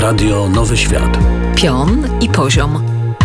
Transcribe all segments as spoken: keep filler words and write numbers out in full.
Radio Nowy Świat. Pion i poziom.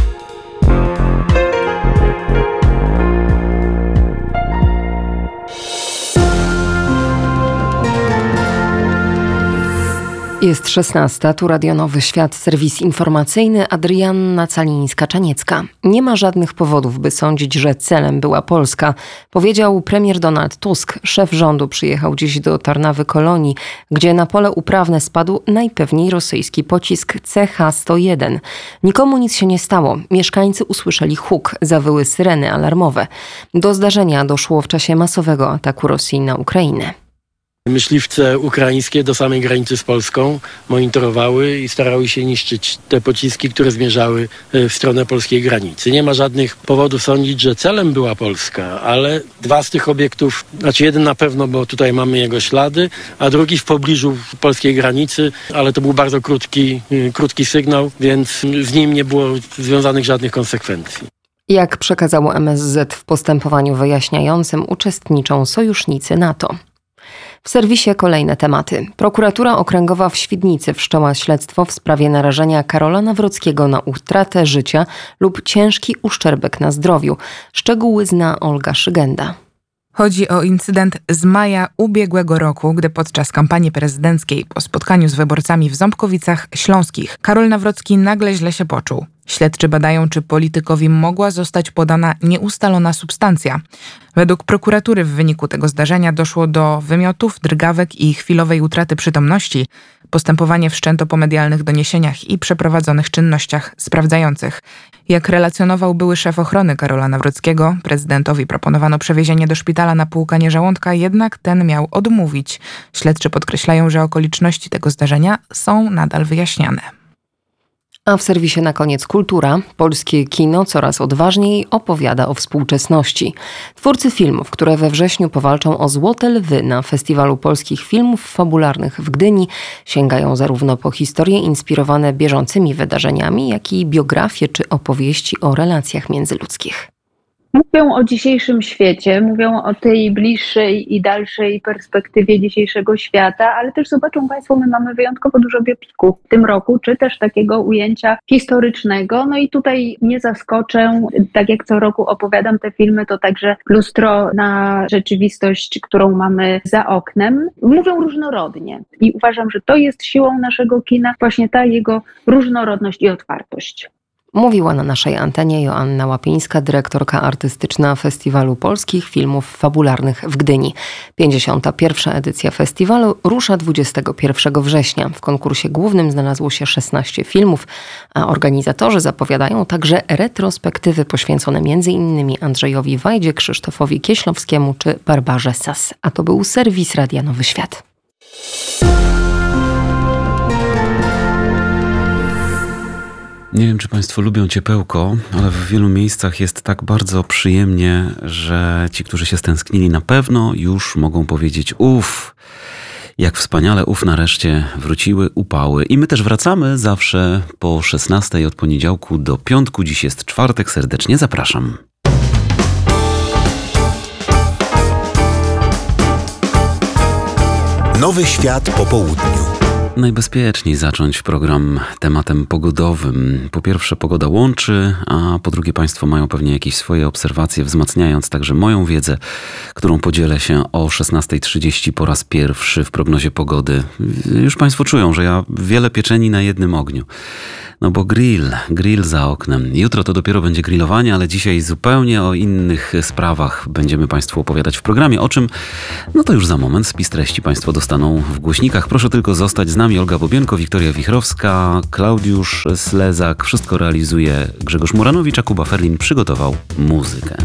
Jest szesnasta, tu Radio Nowy Świat, serwis informacyjny, Adrianna Calińska-Czaniecka. Nie ma żadnych powodów, by sądzić, że celem była Polska, powiedział premier Donald Tusk. Szef rządu przyjechał dziś do Tarnawy Kolonii, gdzie na pole uprawne spadł najpewniej rosyjski pocisk C H sto jeden. Nikomu nic się nie stało. Mieszkańcy usłyszeli huk, zawyły syreny alarmowe. Do zdarzenia doszło w czasie masowego ataku Rosji na Ukrainę. Myśliwce ukraińskie do samej granicy z Polską monitorowały i starały się niszczyć te pociski, które zmierzały w stronę polskiej granicy. Nie ma żadnych powodów sądzić, że celem była Polska, ale dwa z tych obiektów, znaczy jeden na pewno, bo tutaj mamy jego ślady, a drugi w pobliżu polskiej granicy, ale to był bardzo krótki, krótki sygnał, więc z nim nie było związanych żadnych konsekwencji. Jak przekazało M S Z w postępowaniu wyjaśniającym, uczestniczą sojusznicy NATO. W serwisie kolejne tematy. Prokuratura Okręgowa w Świdnicy wszczęła śledztwo w sprawie narażenia Karola Nawrockiego na utratę życia lub ciężki uszczerbek na zdrowiu. Szczegóły zna Olga Szygenda. Chodzi o incydent z maja ubiegłego roku, gdy podczas kampanii prezydenckiej po spotkaniu z wyborcami w Ząbkowicach Śląskich Karol Nawrocki nagle źle się poczuł. Śledczy badają, czy politykowi mogła zostać podana nieustalona substancja. Według prokuratury w wyniku tego zdarzenia doszło do wymiotów, drgawek i chwilowej utraty przytomności. Postępowanie wszczęto po medialnych doniesieniach i przeprowadzonych czynnościach sprawdzających. Jak relacjonował były szef ochrony Karola Nawrockiego, prezydentowi proponowano przewiezienie do szpitala na płukanie żołądka, jednak ten miał odmówić. Śledczy podkreślają, że okoliczności tego zdarzenia są nadal wyjaśniane. A w serwisie na koniec kultura. Polskie kino coraz odważniej opowiada o współczesności. Twórcy filmów, które we wrześniu powalczą o Złote Lwy na Festiwalu Polskich Filmów Fabularnych w Gdyni, sięgają zarówno po historie inspirowane bieżącymi wydarzeniami, jak i biografie czy opowieści o relacjach międzyludzkich. Mówią o dzisiejszym świecie, mówią o tej bliższej i dalszej perspektywie dzisiejszego świata, ale też zobaczą Państwo, my mamy wyjątkowo dużo biopików w tym roku, czy też takiego ujęcia historycznego. No i tutaj nie zaskoczę, tak jak co roku opowiadam te filmy, to także lustro na rzeczywistość, którą mamy za oknem. Mówią różnorodnie i uważam, że to jest siłą naszego kina, właśnie ta jego różnorodność i otwartość. Mówiła na naszej antenie Joanna Łapińska, dyrektorka artystyczna Festiwalu Polskich Filmów Fabularnych w Gdyni. pięćdziesiąta pierwsza edycja festiwalu rusza dwudziestego pierwszego września. W konkursie głównym znalazło się szesnaście filmów, a organizatorzy zapowiadają także retrospektywy poświęcone m.in. Andrzejowi Wajdzie, Krzysztofowi Kieślowskiemu czy Barbarze Sass. A to był serwis Radia Nowy Świat. Nie wiem, czy Państwo lubią ciepełko, ale w wielu miejscach jest tak bardzo przyjemnie, że ci, którzy się stęsknili, na pewno już mogą powiedzieć uff, jak wspaniale, uff, nareszcie wróciły upały. I my też wracamy zawsze po szesnastej od poniedziałku do piątku. Dziś jest czwartek, serdecznie zapraszam. Nowy Świat po południu. Najbezpieczniej zacząć program tematem pogodowym. Po pierwsze, pogoda łączy, a po drugie, Państwo mają pewnie jakieś swoje obserwacje, wzmacniając także moją wiedzę, którą podzielę się o szesnasta trzydzieści po raz pierwszy w prognozie pogody. Już Państwo czują, że ja wiele pieczeni na jednym ogniu. No bo grill, grill za oknem. Jutro to dopiero będzie grillowanie, ale dzisiaj zupełnie o innych sprawach będziemy Państwu opowiadać w programie. O czym? No to już za moment. Spis treści Państwo dostaną w głośnikach. Proszę tylko zostać z nami. Olga Bobienko, Wiktoria Wichrowska, Klaudiusz Slezak. Wszystko realizuje Grzegorz Muranowicz, a Kuba Ferlin przygotował muzykę.